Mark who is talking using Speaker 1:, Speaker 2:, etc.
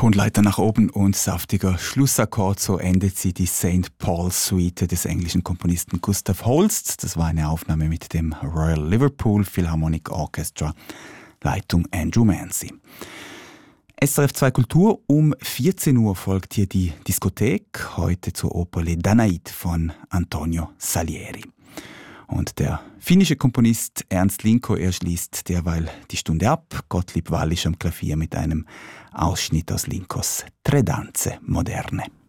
Speaker 1: Tonleiter nach oben und saftiger Schlussakkord. So endet sie die St. Paul's Suite des englischen Komponisten Gustav Holst. Das war eine Aufnahme mit dem Royal Liverpool Philharmonic Orchestra, Leitung Andrew Mancy. SRF 2 Kultur, um 14 Uhr folgt hier die Diskothek, heute zur Oper Le Danaïde von Antonio Salieri. Und der finnische Komponist Ernst Linko, er schließt derweil die Stunde ab. Gottlieb Wallisch am Klavier mit einem Ausschnitt aus Linkos Tre danze moderne.